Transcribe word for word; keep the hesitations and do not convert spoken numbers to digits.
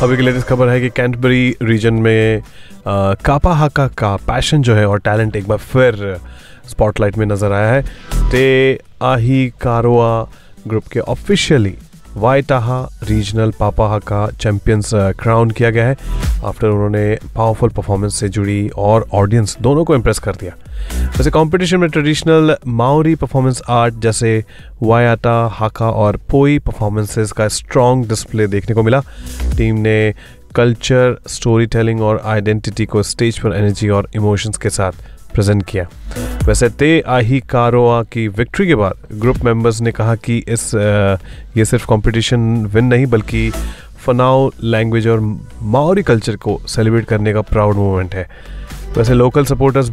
अभी की लेटेस्ट खबर है कि कैंटरबरी रीजन में कापा हाका का पैशन जो है और टैलेंट एक बार फिर स्पॉटलाइट में नज़र आया है। ते आही कारोआ ग्रुप के ऑफिशियली वाइटाहा रीजनल पापा हाका चैंपियंस क्राउन किया गया है आफ्टर उन्होंने पावरफुल परफॉर्मेंस से जुड़ी और ऑडियंस दोनों को इम्प्रेस कर दिया। वैसे कंपटीशन में ट्रेडिशनल माओरी परफॉर्मेंस आर्ट जैसे वायाटा हाका और पोई परफॉर्मेंसेस का स्ट्रॉन्ग डिस्प्ले देखने को मिला। टीम ने कल्चर, स्टोरी टेलिंग और आइडेंटिटी को स्टेज पर एनर्जी और इमोशंस के साथ प्रेजेंट किया। वैसे ते आही कारोआ की विक्ट्री के बाद ग्रुप मेंबर्स ने कहा कि इस ये सिर्फ कंपटीशन विन नहीं बल्कि फनाओ लैंग्वेज और माओरी कल्चर को सेलिब्रेट करने का प्राउड मोमेंट है। वैसे लोकल सपोर्टर्स